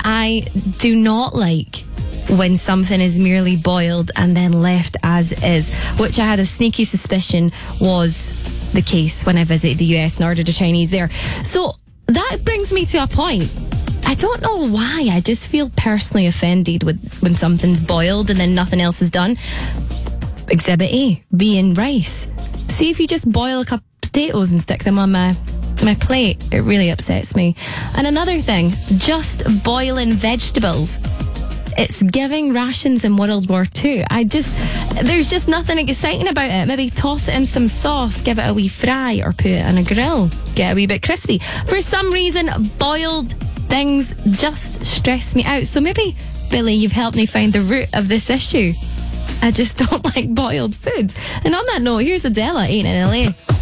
I do not like when something is merely boiled and then left as is, which I had a sneaky suspicion was the case when I visited the US and ordered a Chinese there. So that brings me to a point. I don't know why, I just feel personally offended when something's boiled and then nothing else is done. Exhibit A, being rice. See if you just boil a couple of potatoes and stick them on my plate. It really upsets me. And another thing, just boiling vegetables. It's giving rations in World War II. There's just nothing exciting about it. Maybe toss it in some sauce, give it a wee fry, or put it on a grill, get a wee bit crispy. For some reason, boiled things just stress me out. So maybe, Billy, you've helped me find the root of this issue. I just don't like boiled foods. And on that note, here's Adele, Ain't in LA.